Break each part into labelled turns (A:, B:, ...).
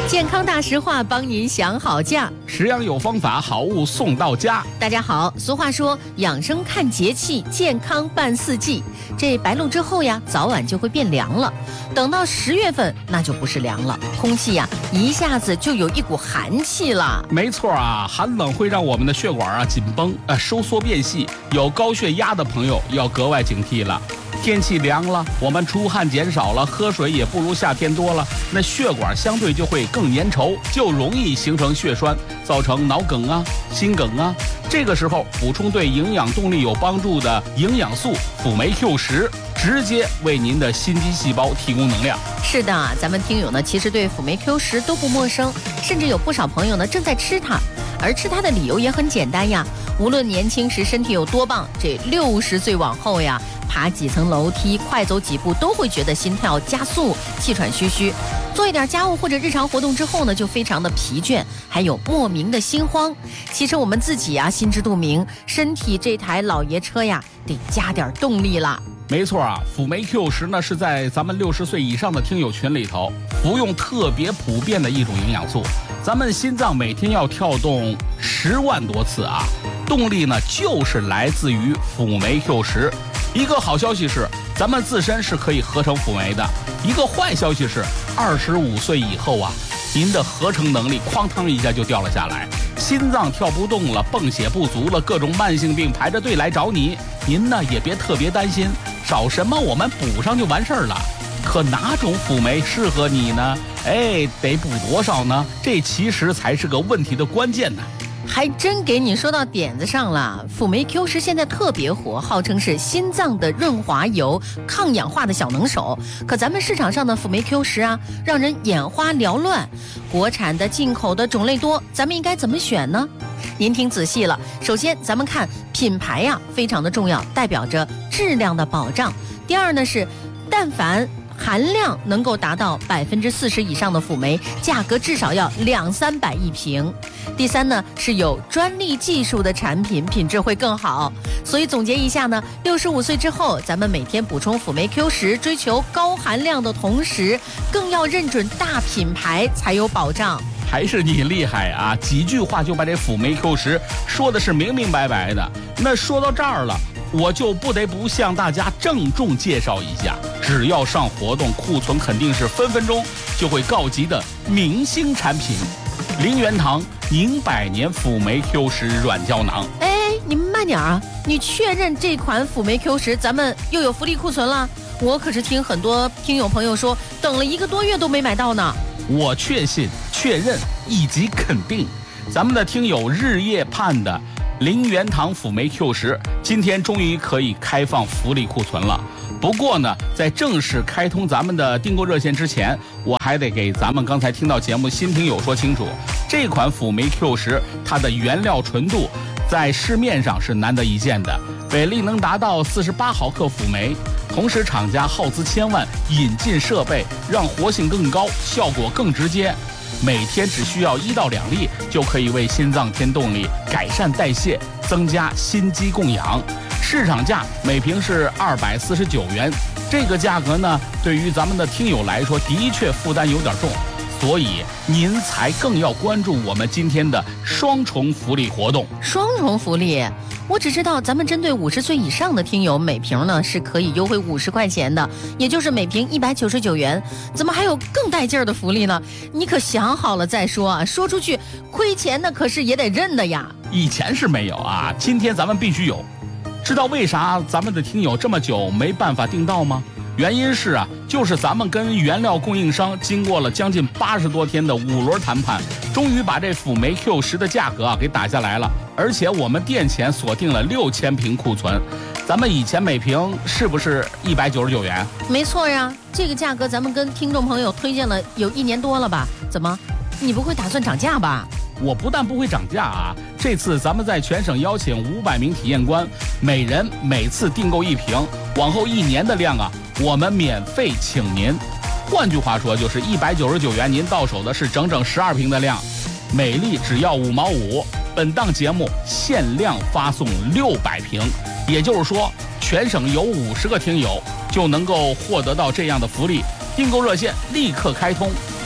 A: 健康大实话，帮您想好价，
B: 食养有方法，好物送到家。
A: 大家好，俗话说养生看节气，健康办四季。这白露之后呀，早晚就会变凉了。等到10月份，那就不是凉了，空气呀一下子就有一股寒气了。
B: 没错啊，寒冷会让我们的血管紧绷，收缩变细，有高血压的朋友要格外警惕了。天气凉了，我们出汗减少了，喝水也不如夏天多了，那血管相对就会更粘稠，就容易形成血栓，造成脑梗啊、心梗啊。这个时候补充对营养动力有帮助的营养素辅酶 Q10，直接为您的心肌细胞提供能量。
A: 是的，咱们听友呢其实对辅酶 Q10都不陌生，甚至有不少朋友呢正在吃它。而吃它的理由也很简单呀，无论年轻时身体有多棒，这60岁往后呀，爬几层楼梯，快走几步都会觉得心跳加速，气喘吁吁。做一点家务或者日常活动之后呢，就非常的疲倦，还有莫名的心慌。其实我们自己呀，心知肚明，身体这台老爷车呀，得加点动力了。
B: 没错啊，辅酶 Q10呢是在咱们60岁以上的听友群里头服用特别普遍的一种营养素。咱们心脏每天要跳动10万多次啊，动力呢就是来自于辅酶 Q10。一个好消息是，咱们自身是可以合成辅酶的；一个坏消息是，25岁以后啊，您的合成能力哐当一下就掉了下来，心脏跳不动了，泵血不足了，各种慢性病排着队来找你。您呢也别特别担心，找什么我们补上就完事儿了。可哪种辅酶适合你呢？得补多少呢？这其实才是个问题的关键呢。
A: 还真给你说到点子上了。辅酶 Q10现在特别火，号称是心脏的润滑油，抗氧化的小能手。可咱们市场上的辅酶 Q10啊，让人眼花缭乱。国产的、进口的种类多，咱们应该怎么选呢？您听仔细了，首先咱们看品牌呀，非常的重要，代表着质量的保障。第二呢是，但凡含量能够达到40%以上的辅酶，价格至少要200-300一瓶。第三呢是有专利技术的产品，品质会更好。所以总结一下呢，65岁之后，咱们每天补充辅酶 Q10，追求高含量的同时，更要认准大品牌才有保障。
B: 还是你厉害啊！几句话就把这辅酶 Q10说的是明明白白的。那说到这儿了，我就不得不向大家郑重介绍一下，只要上活动，库存肯定是分分钟就会告急的明星产品——林元堂宁百年辅酶 Q10软胶囊。
A: 你们慢点啊！你确认这款辅酶 Q10咱们又有福利库存了？我可是听很多听友朋友说，等了1个多月都没买到呢。
B: 我确信、确认以及肯定，咱们的听友日夜盼的林元堂辅酶 Q10今天终于可以开放福利库存了。不过呢，在正式开通咱们的订购热线之前，我还得给咱们刚才听到节目新听友说清楚，这款辅酶 Q10它的原料纯度在市面上是难得一见的，比例能达到48毫克辅酶。同时厂家耗资千万引进设备，让活性更高，效果更直接。每天只需要1到2粒，就可以为心脏添动力，改善代谢，增加心肌供氧。市场价每瓶是249元，这个价格呢，对于咱们的听友来说，的确负担有点重，所以您才更要关注我们今天的双重福利活动。
A: 双重福利，我只知道咱们针对50岁以上的听友，每瓶呢是可以优惠50块钱的，也就是每瓶199元。怎么还有更带劲儿的福利呢？你可想好了再说啊！说出去亏钱的可是也得认的呀。
B: 以前是没有啊，今天咱们必须有。知道为啥咱们的听友这么久没办法订到吗？原因是啊，就是咱们跟原料供应商经过了将近80多天的5轮谈判，终于把这辅酶 Q10的价格给打下来了。而且我们店前锁定了6000瓶库存，咱们以前每瓶是不是199元？
A: 没错呀，这个价格咱们跟听众朋友推荐了有1年多了吧？怎么，你不会打算涨价吧？
B: 我不但不会涨价啊，这次咱们在全省邀请500名体验官，每人每次订购1瓶，往后1年的量啊，我们免费请您。换句话说，就是199元，您到手的是整整12瓶的量，每粒只要5毛5。本档节目限量发送600瓶，也就是说，全省有50个听友就能够获得到这样的福利。订购热线立刻开通，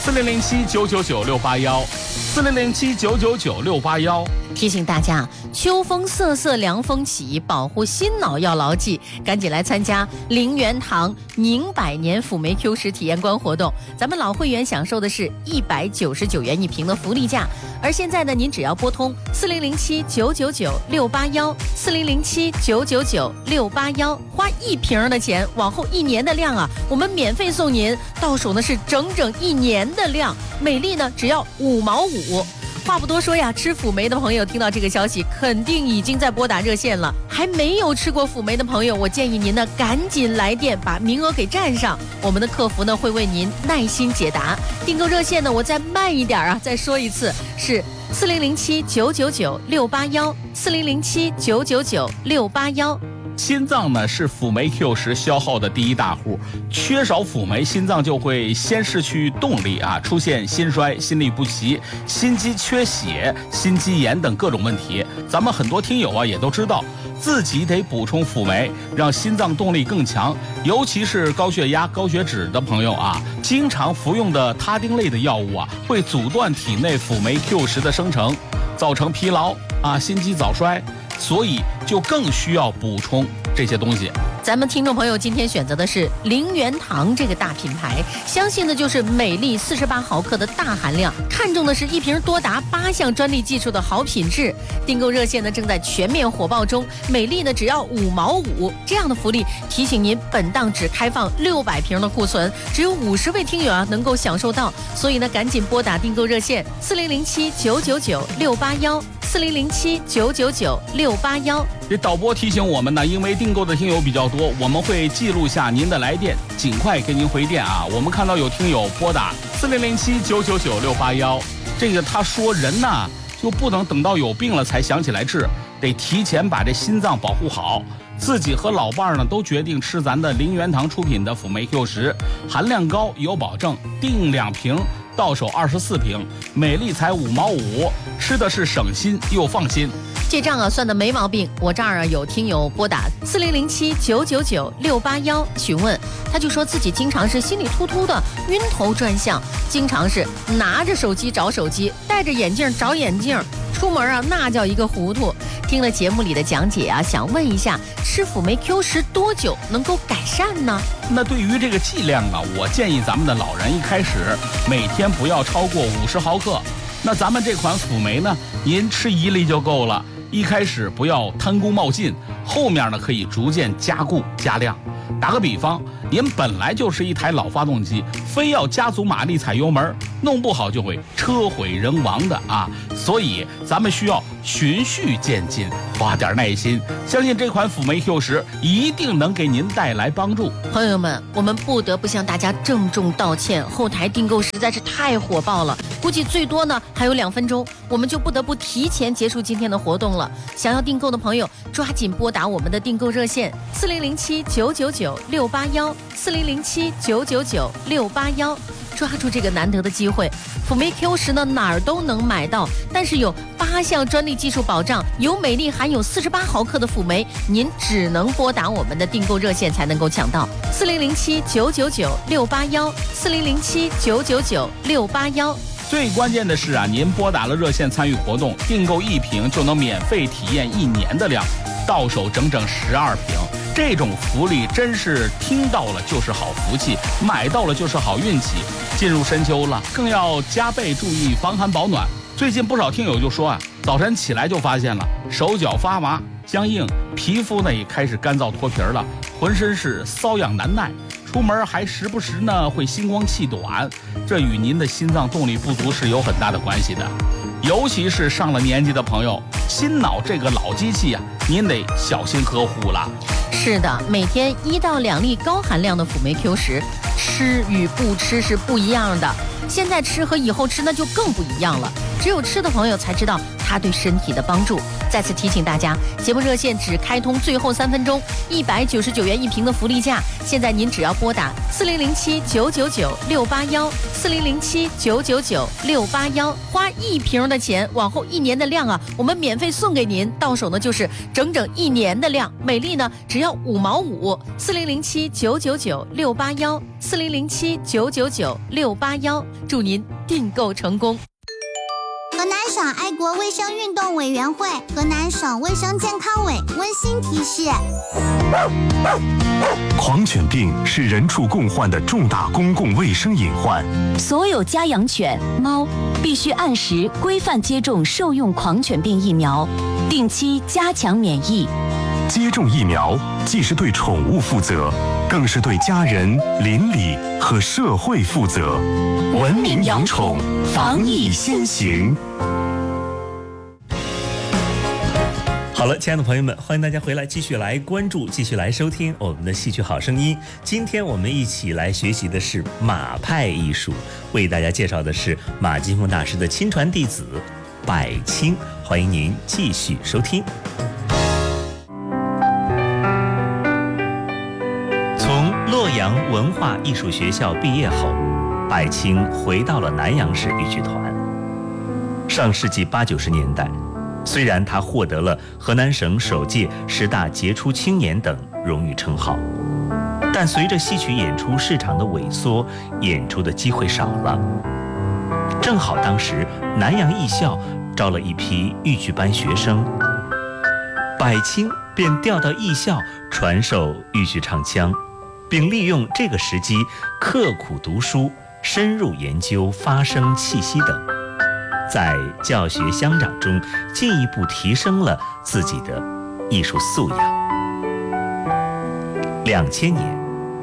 B: ，4007-999-681，4007-999-681。
A: 提醒大家，秋风瑟瑟凉风起，保护心脑要牢记，赶紧来参加陵园堂宁百年辅酶 Q 十体验官活动。咱们老会员享受的是199元一瓶的福利价，而现在呢，您只要拨通4007-999-681，4007-999-681，花1瓶的钱，往后1年的量啊，我们免费送您，到手呢是整1年的量，每粒呢只要5毛5。话不多说呀，吃辅酶的朋友听到这个消息，肯定已经在拨打热线了。还没有吃过辅酶的朋友，我建议您呢赶紧来电，把名额给占上。我们的客服呢会为您耐心解答。订购热线呢，我再慢一点啊，再说一次，是4007-999-681，4007-999-681。
B: 心脏呢是辅酶 Q10消耗的第一大户，缺少辅酶，心脏就会先失去动力啊，出现心衰、心律不齐、心肌缺血、心肌炎等各种问题。咱们很多听友啊也都知道，自己得补充辅酶，让心脏动力更强。尤其是高血压、高血脂的朋友啊，经常服用的他汀类的药物啊，会阻断体内辅酶 Q10的生成，造成疲劳啊、心肌早衰。所以就更需要补充这些东西。
A: 咱们听众朋友今天选择的是陵园堂这个大品牌，相信的就是每粒48毫克的大含量，看重的是一瓶多达8项专利技术的好品质。订购热线呢正在全面火爆中，每粒呢只要5毛5，这样的福利提醒您，本档只开放600瓶的库存，只有50位听友啊能够享受到，所以呢赶紧拨打订购热线4007-999-681，4007-999-681。
B: 这导播提醒我们呢，因为订购的听友比较多，我们会记录下您的来电，尽快给您回电啊。我们看到有听友拨打4007-999-681，这个他说人呢就不能等到有病了才想起来治，得提前把这心脏保护好。自己和老伴儿呢都决定吃咱的陵园堂出品的辅酶 Q10，含量高有保证，订2瓶到手24瓶，每粒才5毛5，吃的是省心又放心。
A: 这账啊算的没毛病。我这儿啊有听友拨打4007-999-681询问，他就说自己经常是心里突突的，晕头转向，经常是拿着手机找手机，戴着眼镜找眼镜，出门啊那叫一个糊涂。听了节目里的讲解啊，想问一下，吃辅酶 Q10多久能够改善呢？
B: 那对于这个剂量啊，我建议咱们的老人一开始每天不要超过50毫克。那咱们这款辅酶呢，您吃1粒就够了。一开始不要贪功冒进，后面呢可以逐渐加固加量。打个比方，您本来就是一台老发动机，非要加足马力踩油门，弄不好就会车毁人亡的啊！所以咱们需要循序渐进，花点耐心，相信这款辅酶 Q10一定能给您带来帮助。
A: 朋友们，我们不得不向大家郑重道歉，后台订购实在是太火爆了，估计最多呢还有2分钟，我们就不得不提前结束今天的活动了。想要订购的朋友，抓紧拨打我们的订购热线4007-999-681， 4007-999-681，抓住这个难得的机会。辅酶 Q10呢哪儿都能买到，但是有8项专利技术保障，有每粒含有48毫克的辅酶，您只能拨打我们的订购热线才能够抢到4007-999-681， 4007-999-681。
B: 最关键的是啊，您拨打了热线参与活动，订购1瓶就能免费体验1年的量，到手整12瓶。这种福利真是听到了就是好福气，买到了就是好运气。进入深秋了，更要加倍注意防寒保暖。最近不少听友就说啊，早晨起来就发现了手脚发麻僵硬，皮肤呢也开始干燥脱皮了，浑身是瘙痒难耐，出门还时不时呢会心慌气短，这与您的心脏动力不足是有很大的关系的。尤其是上了年纪的朋友，心脑这个老机器啊，您得小心呵护了。
A: 是的，每天1到2粒高含量的辅酶 Q10，吃与不吃是不一样的。现在吃和以后吃那就更不一样了，只有吃的朋友才知道它对身体的帮助。再次提醒大家，节目热线只开通最后3分钟，199元一瓶的福利价，现在您只要拨打4007-999-681， 4007-999-681，花1瓶的钱，往后1年的量啊，我们免费送给您，到手呢就是整1年的量，每粒呢只要5毛5，4007-999-681。 4007-999-681，祝您订购成功。
C: 河南省爱国卫生运动委员会、河南省卫生健康委温馨提示：
D: 狂犬病是人畜共患的重大公共卫生隐患，
E: 所有家养犬、猫必须按时规范接种受用狂犬病疫苗，定期加强免疫。
D: 接种疫苗既是对宠物负责，更是对家人、邻里和社会负责。文明养宠，防疫先行。
F: 好了，亲爱的朋友们，欢迎大家回来，继续来关注，继续来收听我们的戏曲好声音。今天我们一起来学习的是马派艺术，为大家介绍的是马金凤大师的亲传弟子百清，欢迎您继续收听。从洛阳文化艺术学校毕业后，百清回到了南阳市豫剧团。上世纪80、90年代，虽然他获得了河南省首届10大杰出青年等荣誉称号，但随着戏曲演出市场的萎缩，演出的机会少了。正好当时南阳艺校招了一批豫剧班学生，百清便调到艺校传授豫剧唱腔，并利用这个时机刻苦读书，深入研究发声、气息等，在教学相长中进一步提升了自己的艺术素养。2000年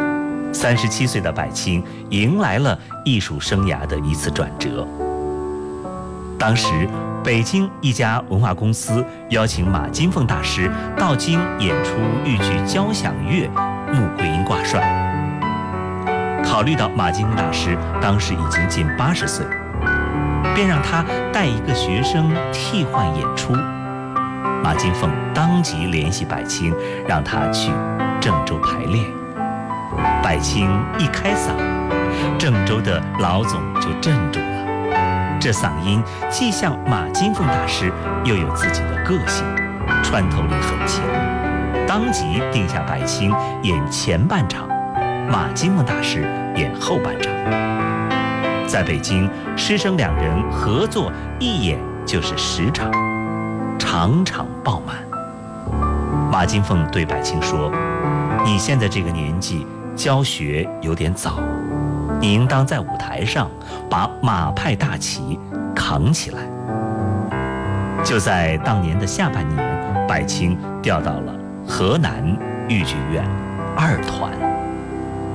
F: ，37岁的百清迎来了艺术生涯的一次转折。当时，北京一家文化公司邀请马金凤大师到京演出豫剧交响乐《穆桂英挂帅》。考虑到马金凤大师当时已经近80岁，便让他带一个学生替换演出。马金凤当即联系百清，让他去郑州排练。百清一开嗓，郑州的老总就镇住了。这嗓音既像马金凤大师，又有自己的个性，穿透力很强。当即定下百清演前半场，马金凤大师演后半场。在北京，师生2人合作一演就是10场，场场爆满。马金凤对百清说：“你现在这个年纪，教学有点早，你应当在舞台上把马派大旗扛起来。”就在当年的下半年，百清调到了河南豫剧院2团。